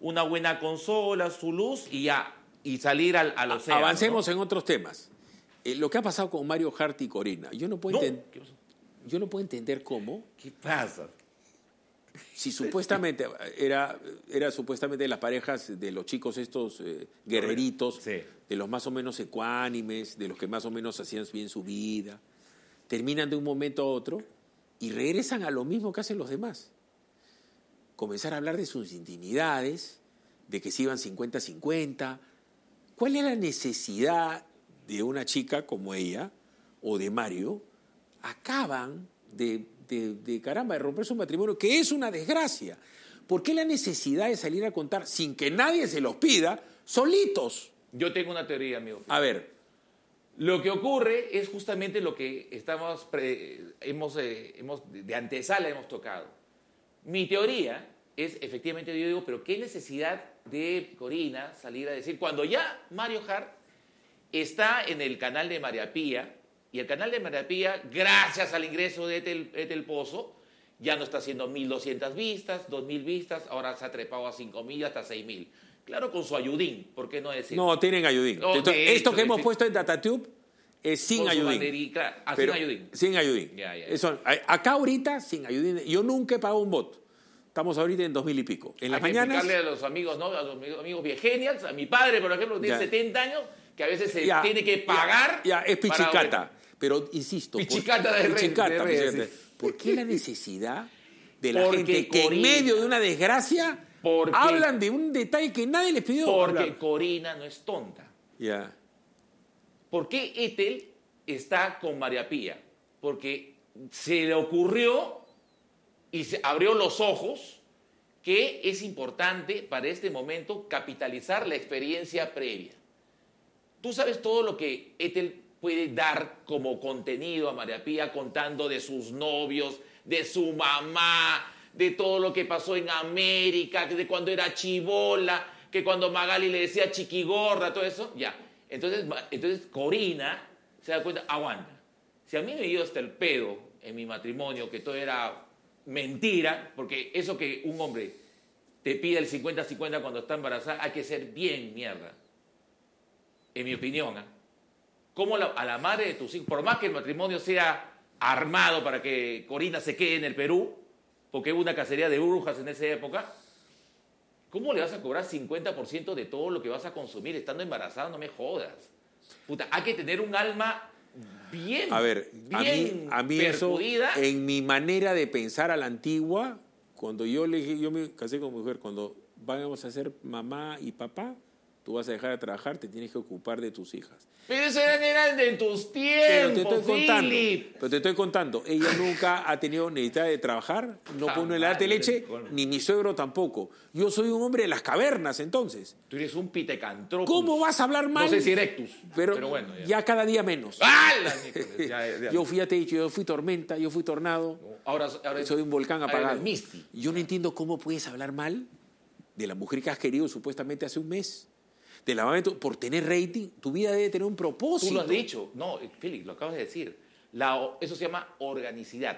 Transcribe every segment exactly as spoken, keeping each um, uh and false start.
una buena consola, su luz y ya, y salir al, al océano. Avancemos, ¿no?, en otros temas. Eh, lo que ha pasado con Mario Hart y Corina, yo no puedo, no. enten yo no puedo entender cómo. ¿Qué pasa? Si supuestamente era, era supuestamente las parejas de los chicos estos eh, guerreritos, sí, de los más o menos ecuánimes, de los que más o menos hacían bien su vida, terminan de un momento a otro y regresan a lo mismo que hacen los demás. Comenzar a hablar de sus intimidades, de que se iban cincuenta cincuenta. ¿Cuál es la necesidad de una chica como ella o de Mario? Acaban de... De, de caramba, de romper su matrimonio, que es una desgracia. ¿Por qué la necesidad de salir a contar sin que nadie se los pida, solitos? Yo tengo una teoría, amigo. A ver. Lo que ocurre es justamente lo que estamos pre, hemos, eh, hemos de antesala hemos tocado. Mi teoría es, efectivamente, yo digo, pero ¿qué necesidad de Corina salir a decir cuando ya Mario Hart está en el canal de María Pía? Y el canal de María Pía, gracias al ingreso de Etel, Etel Pozo, ya no está haciendo mil doscientas vistas, dos mil vistas, ahora se ha trepado a cinco mil, hasta seis mil. Claro, con su ayudín, ¿por qué no decir? No, tienen ayudín. No, Entonces, de esto hecho, que hemos de puesto en DataTube es sin ayudín. Banderica, ah, Pero, sin ayudín. Sin ayudín. Ya, ya. Eso, acá ahorita, sin ayudín. Yo nunca he pagado un bot. Estamos ahorita en dos mil y pico. En Hay las que mañanas... explicarle a los amigos, ¿no? A los amigos viegenials, a mi padre, por ejemplo, tiene Ya. setenta años, que a veces se Ya, tiene que pagar. Ya, ya, es para- pichicata. Pero, insisto... Pichicata por, de red, pichicata, de red, fíjate. sí. ¿Por qué la necesidad de la Porque gente que Corina- en medio de una desgracia Porque- hablan de un detalle que nadie les pidió Porque hablar? Corina no es tonta. Ya. ¿Por qué Etel está con María Pía? Porque se le ocurrió y se abrió los ojos que es importante para este momento capitalizar la experiencia previa. Tú sabes todo lo que Etel puede dar como contenido a María Pía contando de sus novios, de su mamá, de todo lo que pasó en América, de cuando era chibola, que cuando Magali le decía chiquigorda, todo eso, ya. Entonces, entonces Corina se da cuenta, aguanta. Si a mí me dio hasta el pedo en mi matrimonio, que todo era mentira, porque eso que un hombre te pide el cincuenta cincuenta cuando está embarazada, hay que ser bien mierda. En mi opinión, ¿eh? Como la, a la madre de tus hijos, por más que el matrimonio sea armado para que Corina se quede en el Perú, porque hubo una cacería de brujas en esa época, ¿cómo le vas a cobrar cincuenta por ciento de todo lo que vas a consumir estando embarazada? No me jodas. Puta, hay que tener un alma bien, A ver, bien a mí, a mí eso, perjudida. en mi manera de pensar a la antigua, cuando yo le dije, yo me casé con mi mujer, cuando vamos a ser mamá y papá, tú vas a dejar de trabajar, te tienes que ocupar de tus hijas. Pero eso eran, eran de tus Pero te tiempos, estoy contando, Philip. pero te estoy contando, ella nunca ha tenido necesidad de trabajar, no Jamás, pone la de leche, colmo. ni mi suegro tampoco. Yo soy un hombre de las cavernas, entonces. Tú eres un pitecantropus. ¿Cómo vas a hablar mal? No sé si erectus, Pero, pero bueno, ya. ya cada día menos. ¡Hala, Nicolás! Ya, ya. Yo fui, ya te he dicho, yo fui tormenta, yo fui tornado. Ahora, ahora Soy un volcán ahora apagado. eres Misty. Yo no entiendo cómo puedes hablar mal de la mujer que has querido supuestamente hace un mes. De la mamá, por tener rating, tu vida debe tener un propósito. Tú lo has dicho. No, Félix, lo acabas de decir. La, eso se llama organicidad.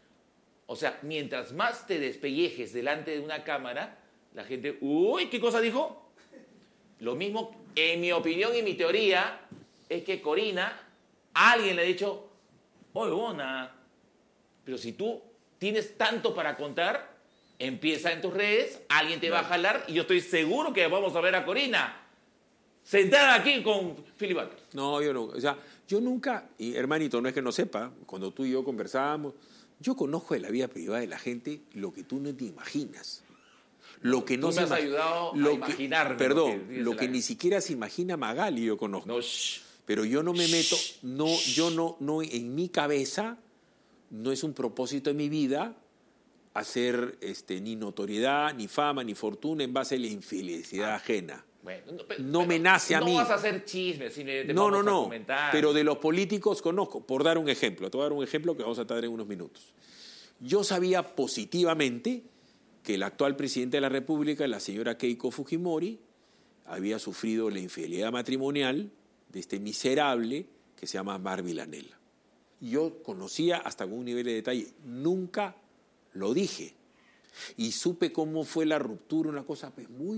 O sea, mientras más te despellejes delante de una cámara, la gente, uy, ¿qué cosa dijo? Lo mismo, en mi opinión y mi teoría, es que Corina, a alguien le ha dicho, oye, bona, pero si tú tienes tanto para contar, empieza en tus redes, alguien te va a jalar y yo estoy seguro que vamos a ver a Corina sentada aquí con Philip Butter. No, yo no. O sea, yo nunca, y hermanito, no es que no sepa, cuando tú y yo conversábamos, yo conozco de la vida privada de la gente lo que tú no te imaginas. Lo que no Tú se me has ima- ayudado a lo que- imaginarme Perdón, lo que dice lo la que gente. ni siquiera se imagina Magali yo conozco. No, shh. Pero yo no me meto, Shh. no, yo no, no, en mi cabeza no es un propósito de mi vida hacer este, ni notoriedad, ni fama, ni fortuna en base a la infelicidad ajena. Bueno, no, pe- No pero me nace a no mí. No vas a hacer chismes, simplemente No, no, vamos a no. comentar. Pero de los políticos conozco. Por dar un ejemplo, te voy a dar un ejemplo que vamos a tratar en unos minutos. Yo sabía positivamente que el actual presidente de la República, la señora Keiko Fujimori, había sufrido la infidelidad matrimonial de este miserable que se llama Mar Milanella. Yo conocía hasta con un nivel de detalle. Nunca lo dije. Y supe cómo fue la ruptura, una cosa pues muy